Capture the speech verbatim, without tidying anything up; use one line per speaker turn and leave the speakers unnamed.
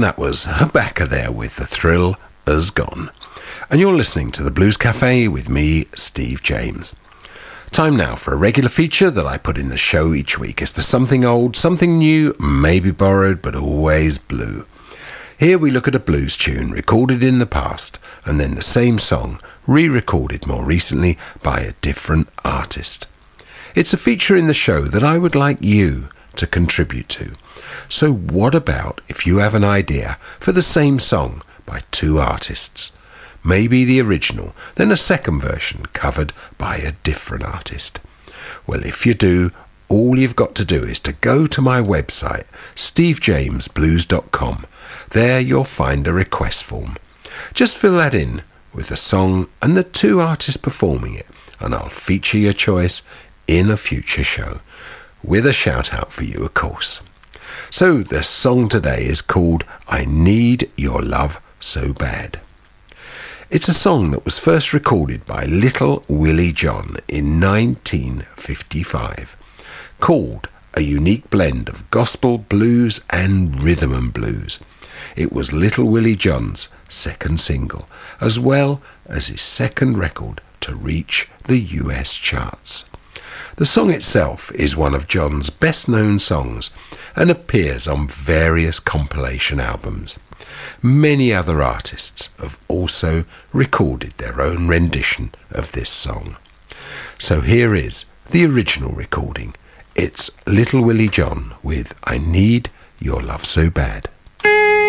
And that was Habaka there with The Thrill Has Gone. And you're listening to the Blues Cafe with me, Steve James. Time now for a regular feature that I put in the show each week. It's the something old, something new, maybe borrowed, but always blue. Here we look at a blues tune recorded in the past, and then the same song re-recorded more recently by a different artist. It's a feature in the show that I would like you to contribute to. So what about if you have an idea for the same song by two artists? Maybe the original, then a second version covered by a different artist. Well, if you do, all you've got to do is to go to my website, steve james blues dot com. There you'll find a request form. Just fill that in with the song and the two artists performing it, and I'll feature your choice in a future show, with a shout out for you, of course. So the song today is called I Need Your Love So Bad. It's a song that was first recorded by Little Willie John in nineteen fifty-five, called a unique blend of gospel, blues and rhythm and blues. It was Little Willie John's second single, as well as his second record to reach the U S charts. The song itself is one of John's best-known songs and appears on various compilation albums. Many other artists have also recorded their own rendition of this song. So here is the original recording. It's Little Willie John with I Need Your Love So Bad.